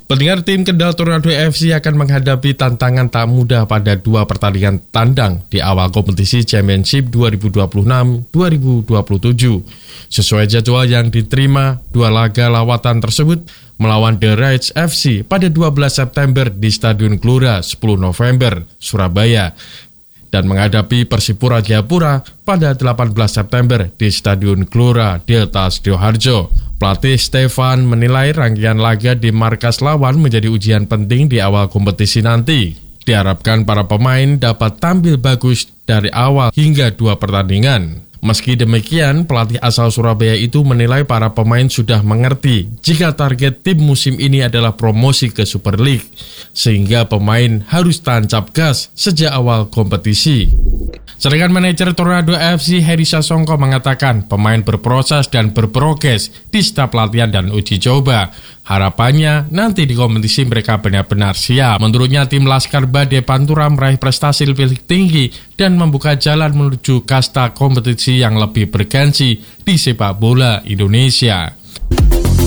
Pendengar, tim Kendal Tornado FC akan menghadapi tantangan tak mudah pada 2 pertandingan tandang di awal kompetisi Championship 2026-2027. Sesuai jadwal yang diterima, 2 laga lawatan tersebut melawan The Reds FC pada 12 September di Stadion Gelora 10 November, Surabaya, dan menghadapi Persipura Jayapura pada 18 September di Stadion Gelora Delta Sidoarjo. Pelatih Stefan menilai rangkaian laga di markas lawan menjadi ujian penting di awal kompetisi nanti. Diharapkan para pemain dapat tampil bagus dari awal hingga 2 pertandingan. Meski demikian, pelatih asal Surabaya itu menilai para pemain sudah mengerti jika target tim musim ini adalah promosi ke Super League, sehingga pemain harus tancap gas sejak awal kompetisi. Sedangkan manajer Tornado FC Heri Sasongko mengatakan pemain berproses dan berprogres di setiap latihan dan uji coba. Harapannya nanti di kompetisi mereka benar-benar siap. Menurutnya tim Laskar Bade Pantura meraih prestasi lebih tinggi dan membuka jalan menuju kasta kompetisi yang lebih bergengsi di sepak bola Indonesia.